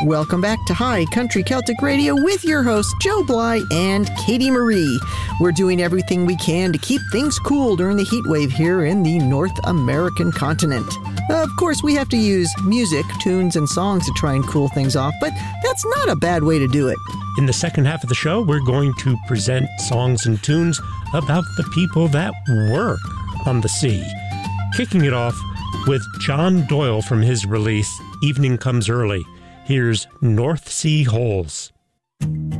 Welcome back to High Country Celtic Radio with your hosts Joe Bly and Katie Marie. We're doing everything we can to keep things cool during the heat wave here in the North American continent. Of course, we have to use music, tunes, and songs to try and cool things off, but that's not a bad way to do it. In the second half of the show, we're going to present songs and tunes about the people that work on the sea. Kicking it off with John Doyle from his release, Evening Comes Early. Here's North Sea Holes.